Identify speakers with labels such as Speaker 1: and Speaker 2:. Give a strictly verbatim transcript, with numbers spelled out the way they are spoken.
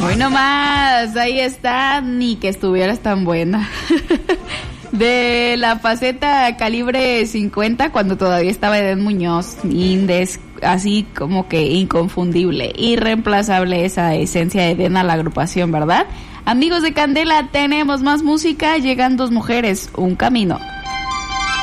Speaker 1: Hoy nomás, ahí está, ni que estuvieras tan buena. De la faceta calibre cincuenta, cuando todavía estaba Edén Muñoz, Indes, así como que inconfundible, irreemplazable esa esencia de Edén a la agrupación, ¿verdad? Amigos de Candela, tenemos más música, llegan dos mujeres, un camino.